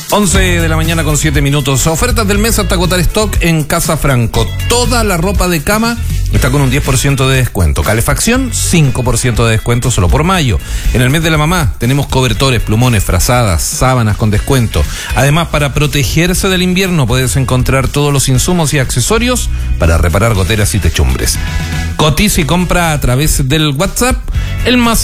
11 de la mañana con 7 minutos. Ofertas del mes hasta agotar stock en Casa Franco. Toda la ropa de cama está con un 10% de descuento. Calefacción, 5% de descuento solo por mayo. En el mes de la mamá tenemos cobertores, plumones, frazadas, sábanas con descuento. Además, para protegerse del invierno puedes encontrar todos los insumos y accesorios para reparar goteras y techumbres. Cotiza y compra a través del WhatsApp, el más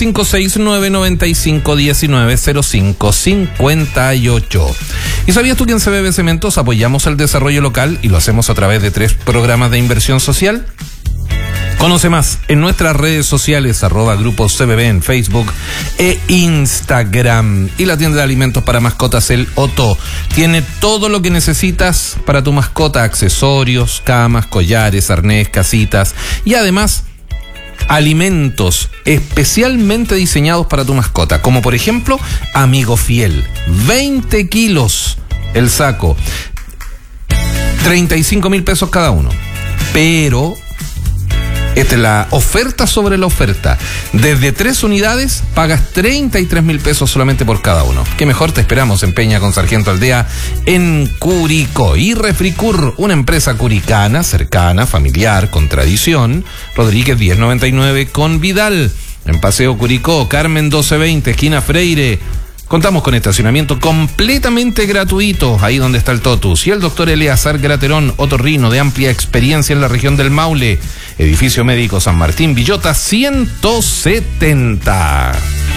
569-9519-0558. ¿Y sabías tú que en CBB Cementos apoyamos el desarrollo local y lo hacemos a través de 3 programas de inversión social? Conoce más en nuestras redes sociales, @Grupo CBB en Facebook e Instagram. Y la tienda de alimentos para mascotas, el Otto, tiene todo lo que necesitas para tu mascota: accesorios, camas, collares, arnés, casitas y además alimentos especialmente diseñados para tu mascota, como por ejemplo Amigo Fiel, 20 kilos el saco, 35.000 pesos cada uno. Pero esta es la oferta sobre la oferta. Desde 3 unidades pagas 33.000 pesos solamente por cada uno. ¿Qué mejor? Te esperamos en Peña con Sargento Aldea en Curicó. Y Refricur, una empresa curicana, cercana, familiar, con tradición. Rodríguez 1099 con Vidal. En Paseo Curicó, Carmen 1220, esquina Freire. Contamos con estacionamiento completamente gratuito, ahí donde está el Totus. Y el doctor Eleazar Graterón, otorrino de amplia experiencia en la región del Maule. Edificio Médico San Martín, Villota 170.